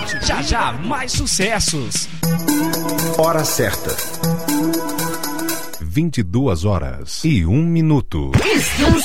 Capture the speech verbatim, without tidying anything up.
Já já, mais sucessos. Hora certa. vinte e duas horas e um minuto. Estamos